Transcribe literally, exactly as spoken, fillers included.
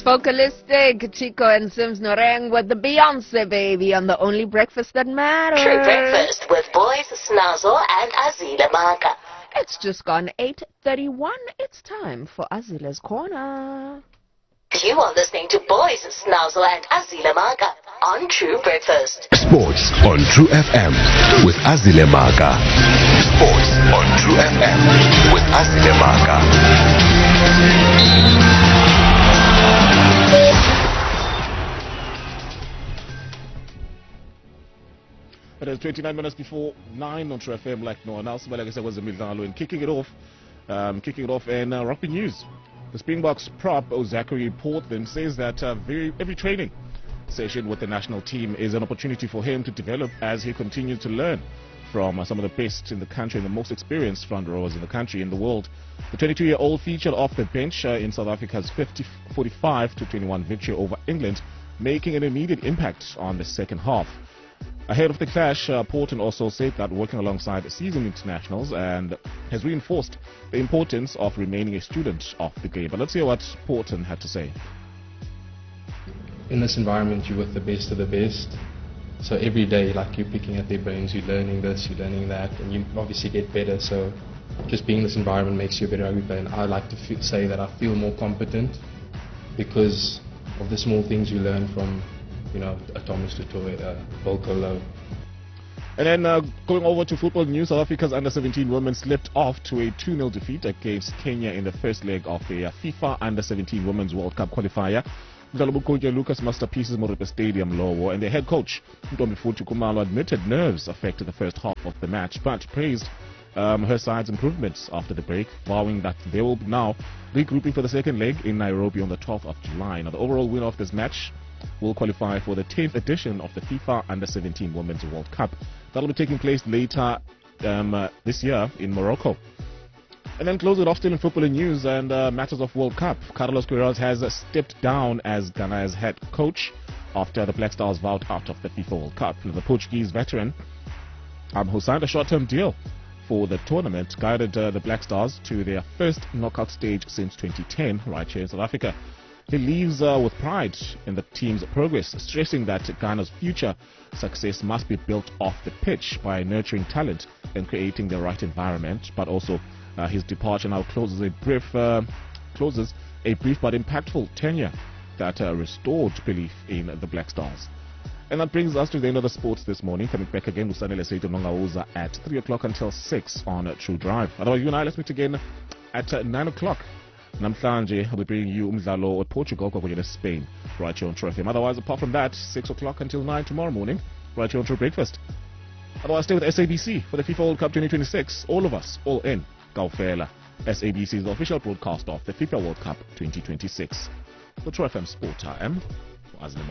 Vocalistic, Chico and Sims Noreng with the Beyonce baby on the only breakfast that matters. True breakfast with boys Snazo and Azile Maka. It's just gone eight thirty-one. It's time for Azile's Corner. You are listening to boys Snazo and Azile Maka on True Breakfast. Sports on True F M with Azile Maka. Sports on True F M with Azile Maka. It is twenty-nine minutes before nine on True F M, like no one else. But like I said, was the Midlalo and kicking it off, um, kicking it off in uh, rugby news. The Springboks prop Zachary Portland says that uh, very, every training session with the national team is an opportunity for him to develop as he continues to learn from uh, some of the best in the country and the most experienced front rowers in the country and the world. The twenty-two-year-old featured off the bench uh, in South Africa's fifty forty-five to twenty-one victory over England, making an immediate impact on the second half. Ahead of the clash, uh, Porton also said that working alongside seasoned internationals and has reinforced the importance of remaining a student of the game. But let's hear what Porton had to say. In this environment, you're with the best of the best. So every day, like, you're picking at their brains, you're learning this, you're learning that, and you obviously get better. So just being in this environment makes you a better rugby player. And I like to f say that I feel more competent because of the small things you learn from, you know, Thomas Tutoy, uh, Volcolo. And then uh, going over to football news, South Africa's under seventeen women slipped off to a two nil defeat against Kenya in the first leg of the uh, FIFA under seventeen Women's World Cup qualifier. Lucas Masterpieces Moripe Stadium Lowo, and their head coach Ntombifuthi Khumalo admitted nerves affected the first half of the match, but praised um, her side's improvements after the break, vowing that they will be now regrouping for the second leg in Nairobi on the twelfth of July. Now, the overall winner of this match will qualify for the tenth edition of the FIFA under seventeen Women's World Cup. That'll be taking place later um, uh, this year in Morocco. And then close it off still in football news and uh, matters of World Cup. Carlos Queiroz has uh, stepped down as Ghana's head coach after the Black Stars vowed out of the FIFA World Cup. The Portuguese veteran, um, who signed a short-term deal for the tournament, guided uh, the Black Stars to their first knockout stage since twenty ten right here in South Africa. He leaves uh, with pride in the team's progress, stressing that Ghana's future success must be built off the pitch by nurturing talent and creating the right environment. But also, uh, his departure now closes a brief, uh, closes a brief but impactful tenure that uh, restored belief in the Black Stars. And that brings us to the end of the sports this morning. Coming back again with Sanele Seito Nongauza at three o'clock until six on uh, True Drive. Otherwise, you and I, let's meet again at uh, nine o'clock. Namhlanje, I'll be bringing you umdlalo at Portugal against Spain right here on True F M. Otherwise, apart from that, six o'clock until nine tomorrow morning right here on True Breakfast. Otherwise, stay with S A B C for the FIFA World Cup twenty twenty-six. All of us, all in Kaufela. S A B C is the official broadcast of the FIFA World Cup twenty twenty-six. The True F M Sport Time.